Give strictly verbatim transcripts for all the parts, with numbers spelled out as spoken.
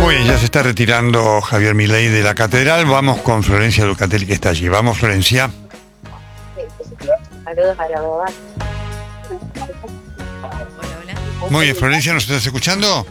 Muy bien, ya se está retirando Javier Milei de la catedral. Vamos con Florencia Ducatelli, que está allí. Vamos, Florencia. Saludos a la boda. Muy bien, Florencia, ¿nos estás escuchando?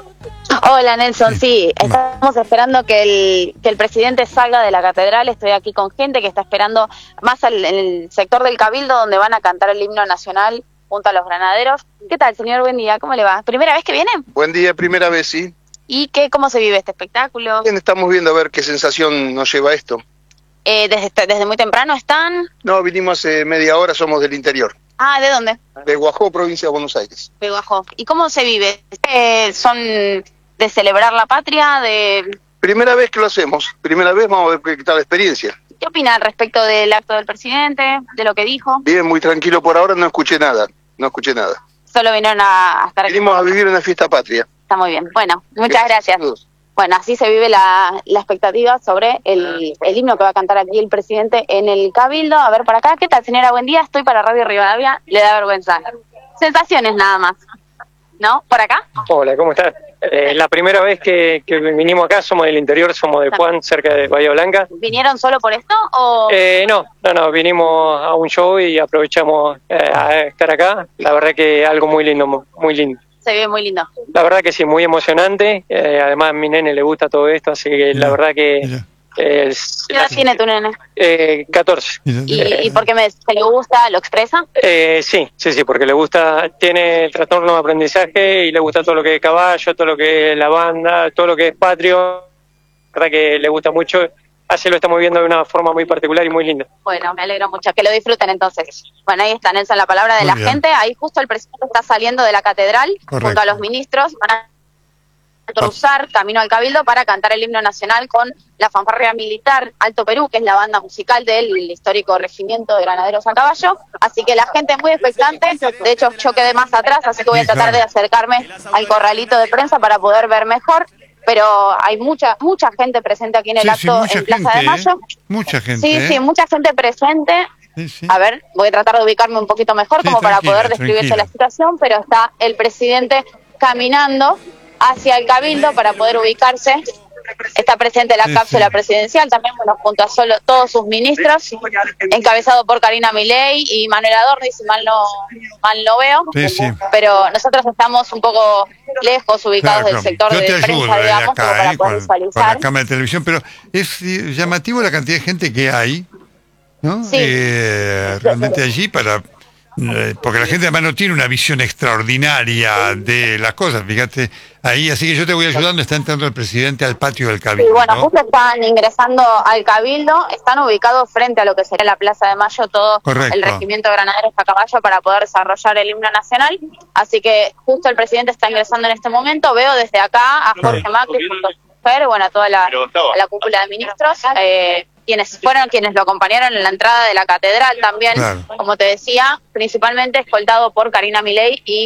Hola Nelson, sí, sí, estamos esperando que el, que el presidente salga de la catedral. Estoy aquí con gente que está esperando más al, en el sector del Cabildo, donde van a cantar el himno nacional junto a los granaderos. ¿Qué tal, señor? Buen día, ¿cómo le va? ¿Primera vez que viene? Buen día, primera vez, sí. ¿Y qué, cómo se vive este espectáculo? Bien, estamos viendo a ver qué sensación nos lleva esto. Eh, desde, ¿Desde muy temprano están? No, vinimos hace media hora, somos del interior. Ah, ¿de dónde? De Guajó, provincia de Buenos Aires. De Guajó. ¿Y cómo se vive? Eh, ¿Son de celebrar la patria? de Primera vez que lo hacemos, primera vez, vamos a ver qué tal la experiencia. ¿Qué opina respecto del acto del presidente, de lo que dijo? Bien, muy tranquilo por ahora, no escuché nada, no escuché nada. Solo vinieron a, a estar aquí. Vinimos a vivir una fiesta patria. Está muy bien. Bueno, muchas gracias. Saludos. Bueno, así se vive la, la expectativa sobre el, el himno que va a cantar aquí el presidente en el Cabildo. A ver, para acá, ¿qué tal, señora? Buen día, estoy para Radio Rivadavia, le da vergüenza. Sensaciones nada más, ¿no? ¿Por acá? Hola, ¿cómo estás? Eh, la primera vez que, que vinimos acá, somos del interior, somos de Juan, cerca de Bahía Blanca. ¿Vinieron solo por esto o...? Eh, no, no, no, vinimos a un show y aprovechamos eh, a estar acá. La verdad que algo muy lindo, muy lindo. Se ve muy lindo. La verdad que sí, muy emocionante. Eh, además a mi nene le gusta todo esto, así que la verdad que... Eh, es, ¿Qué edad tiene tu nene? Eh, catorce. ¿Y, ¿Y por qué me, se le gusta? ¿Lo expresa? Eh, sí, sí, sí, porque le gusta, tiene el trastorno de aprendizaje y le gusta todo lo que es caballo, todo lo que es la banda, todo lo que es patrio. La verdad que le gusta mucho. Así lo estamos viendo de una forma muy particular y muy linda. Bueno, me alegro mucho. Que lo disfruten entonces. Bueno, ahí está, Nelson, la palabra de Muy la bien. gente. Ahí justo el presidente está saliendo de la catedral. Correcto. Junto a los ministros. Van a cruzar camino al Cabildo para cantar el himno nacional con la fanfarria militar Alto Perú, que es la banda musical del histórico regimiento de granaderos a caballo. Así que la gente es muy expectante. De hecho, yo quedé más atrás, así que voy a tratar de acercarme al corralito de prensa para poder ver mejor. Pero hay mucha mucha gente presente aquí en el Sí, sí, acto mucha en Plaza gente, de Mayo. ¿eh? Mucha gente, Sí, ¿eh? sí, mucha gente presente. Sí, sí. A ver, voy a tratar de ubicarme un poquito mejor Sí, como para tranquila, poder describirse tranquila. la situación, pero está el presidente caminando hacia el Cabildo para poder ubicarse. Está presente la Sí, cápsula sí. presidencial, también bueno, junto a solo todos sus ministros, encabezado por Karina Milei y Manuel Adorni, si mal no, mal no veo. Sí, sí. Pero nosotros estamos un poco lejos, ubicados Claro, del sector yo de te ayudo prensa, desde digamos, como acá, para ¿eh? poder con, con visualizar. la cámara de televisión, pero es eh, llamativo la cantidad de gente que hay, ¿no? Sí. Eh, realmente allí para... eh, porque la gente además no tiene una visión extraordinaria de las cosas, fíjate, ahí, así que yo te voy ayudando, está entrando el presidente al patio del Sí, Cabildo, bueno, ¿no? justo están ingresando al Cabildo, están ubicados frente a lo que sería la Plaza de Mayo, todo Correcto. el regimiento de granaderos a caballo para poder desarrollar el himno nacional. Así que justo el presidente está ingresando en este momento. Veo desde acá a Jorge Macri junto a su mujer, bueno, a toda la, a la cúpula de ministros, eh, quienes fueron quienes lo acompañaron en la entrada de la catedral también, Claro. como te decía, principalmente escoltado por Karina Milei y